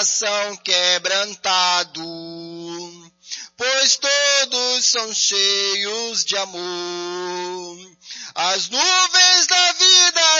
coração quebrantado, pois todos são cheios de amor. As nuvens da